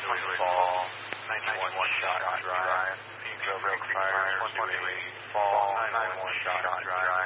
Louis Fall, 91 Shot Drive, Phoenix Oak Fire, 128 Fall, 91 Shot Drive.